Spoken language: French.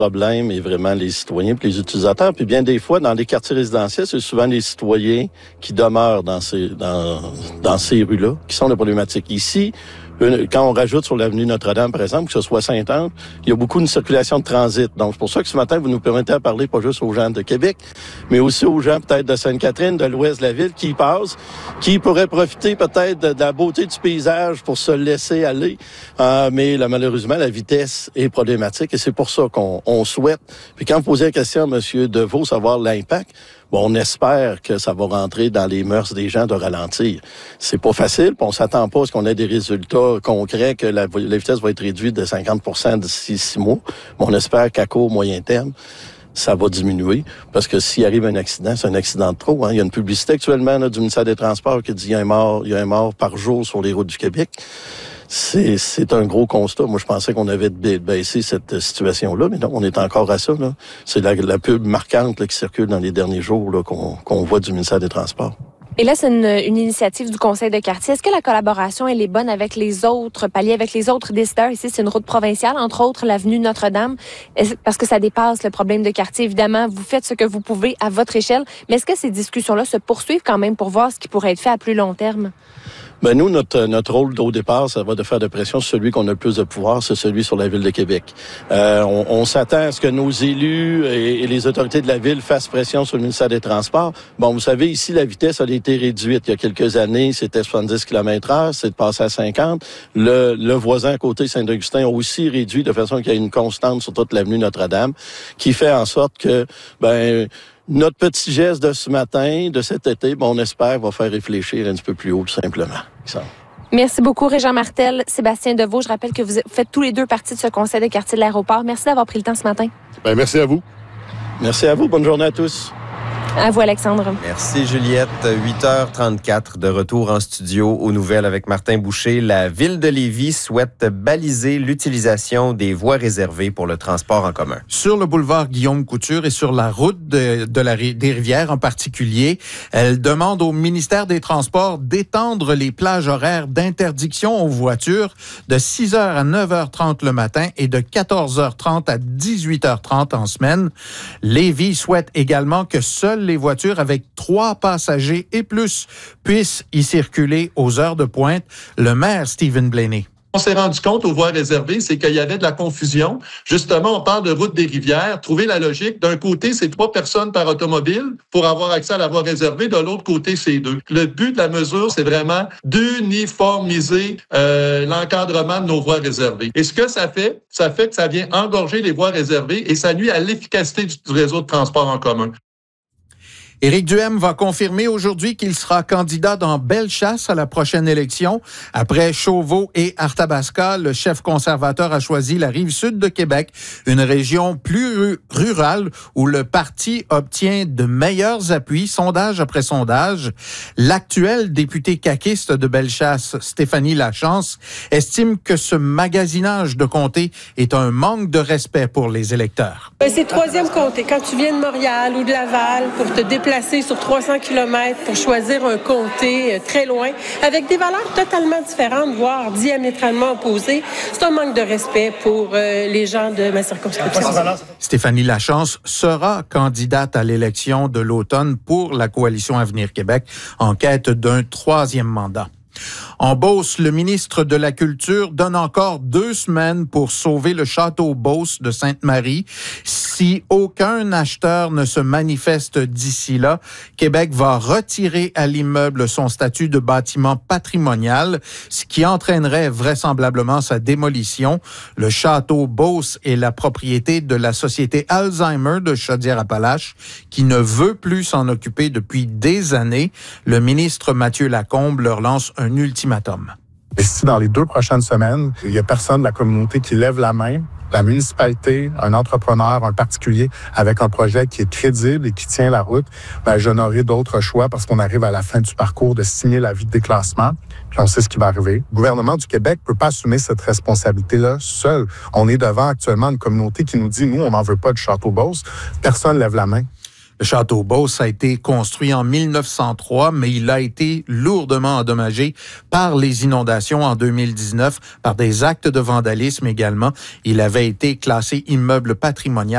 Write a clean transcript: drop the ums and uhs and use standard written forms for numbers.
problème est vraiment les citoyens et les utilisateurs. Puis bien des fois, dans les quartiers résidentiels, c'est souvent les citoyens qui demeurent dans ces rues-là qui sont la problématique. Ici, quand on rajoute sur l'avenue Notre-Dame, par exemple, que ce soit Sainte-Anne, il y a beaucoup de circulation de transit. Donc, c'est pour ça que ce matin, vous nous permettez de parler pas juste aux gens de Québec, mais aussi aux gens peut-être de Sainte-Catherine, de l'ouest de la ville, qui y passent, qui pourraient profiter peut-être de la beauté du paysage pour se laisser aller. Mais malheureusement, la vitesse est problématique et c'est pour ça qu'on souhaite. Puis quand vous posez la question à M. Deveau, savoir l'impact, bon, on espère que ça va rentrer dans les mœurs des gens de ralentir. C'est pas facile, puis on s'attend pas à ce qu'on ait des résultats concrets, que la vitesse va être réduite de 50% d'ici 6 mois. Mais on espère qu'à court, moyen terme, ça va diminuer. Parce que s'il arrive un accident, c'est un accident de trop. Il y a une publicité actuellement là, du ministère des Transports qui dit qu'il y a un mort par jour sur les routes du Québec. C'est un gros constat. Moi, je pensais qu'on avait baissé cette situation-là, mais non, on est encore à ça. Là. C'est la pub marquante là, qui circule dans les derniers jours là, qu'on voit du ministère des Transports. Et là, c'est une initiative du Conseil de quartier. Est-ce que la collaboration, elle est bonne avec les autres paliers, avec les autres décideurs? Ici, c'est une route provinciale, entre autres l'avenue Notre-Dame, parce que ça dépasse le problème de quartier. Évidemment, vous faites ce que vous pouvez à votre échelle, mais est-ce que ces discussions-là se poursuivent quand même pour voir ce qui pourrait être fait à plus long terme? Ben nous, notre rôle au départ, ça va de faire de pression sur celui qu'on a le plus de pouvoir, c'est celui sur la Ville de Québec. On s'attend à ce que nos élus et les autorités de la Ville fassent pression sur le ministère des Transports. Bon, vous savez, ici, la vitesse a été réduite. Il y a quelques années, c'était 70 km/h, c'est de passer à 50. Le voisin à côté, Saint-Augustin, a aussi réduit de façon qu'il y ait une constante sur toute l'avenue Notre-Dame, qui fait en sorte que, notre petit geste de ce matin, de cet été, on espère, va faire réfléchir un petit peu plus haut, tout simplement. Merci beaucoup, Régent Martel, Sébastien Deveau. Je rappelle que vous faites tous les deux partie de ce conseil de quartier de l'aéroport. Merci d'avoir pris le temps ce matin. Merci à vous. Merci à vous. Bonne journée à tous. À vous, Alexandre. Merci, Juliette. 8h34 de retour en studio aux nouvelles avec Martin Boucher. La Ville de Lévis souhaite baliser l'utilisation des voies réservées pour le transport en commun. Sur le boulevard Guillaume Couture et sur la route des Rivières en particulier, elle demande au ministère des Transports d'étendre les plages horaires d'interdiction aux voitures de 6h à 9h30 le matin et de 14h30 à 18h30 en semaine. Lévis souhaite également que seules les voitures avec 3 passagers et plus puissent y circuler aux heures de pointe. Le maire Stephen Blaney. On s'est rendu compte aux voies réservées, c'est qu'il y avait de la confusion. Justement, on parle de route des rivières. Trouver la logique. D'un côté, c'est 3 personnes par automobile pour avoir accès à la voie réservée. De l'autre côté, c'est 2. Le but de la mesure, c'est vraiment d'uniformiser l'encadrement de nos voies réservées. Et ce que ça fait que ça vient engorger les voies réservées et ça nuit à l'efficacité du réseau de transport en commun. Éric Duhaime va confirmer aujourd'hui qu'il sera candidat dans Bellechasse à la prochaine élection. Après Chauveau et Arthabasca, le chef conservateur a choisi la Rive-Sud de Québec, une région plus rurale où le parti obtient de meilleurs appuis, sondage après sondage. L'actuel député caquiste de Bellechasse, Stéphanie Lachance, estime que ce magasinage de comté est un manque de respect pour les électeurs. C'est le 3e comté. Quand tu viens de Montréal ou de Laval pour te déplacer sur 300 km pour choisir un comté très loin, avec des valeurs totalement différentes, voire diamétralement opposées, c'est un manque de respect pour les gens de ma circonscription. Stéphanie Lachance sera candidate à l'élection de l'automne pour la Coalition Avenir Québec en quête d'un 3e mandat. En Beauce, le ministre de la Culture donne encore 2 semaines pour sauver le château Beauce de Sainte-Marie. Si aucun acheteur ne se manifeste d'ici là, Québec va retirer à l'immeuble son statut de bâtiment patrimonial, ce qui entraînerait vraisemblablement sa démolition. Le château Beauce est la propriété de la société Alzheimer de Chaudière-Appalaches, qui ne veut plus s'en occuper depuis des années. Le ministre Mathieu Lacombe leur lance un ultimatum. Et si dans les 2 prochaines semaines, il y a personne de la communauté qui lève la main, la municipalité, un entrepreneur, un particulier, avec un projet qui est crédible et qui tient la route, je n'aurai d'autre choix parce qu'on arrive à la fin du parcours de signer l'avis de déclassement. Puis on sait ce qui va arriver. Le gouvernement du Québec ne peut pas assumer cette responsabilité-là seul. On est devant actuellement une communauté qui nous dit, nous, on n'en veut pas du château Beauce. Personne ne lève la main. Le château Beauce a été construit en 1903, mais il a été lourdement endommagé par les inondations en 2019, par des actes de vandalisme également. Il avait été classé immeuble patrimonial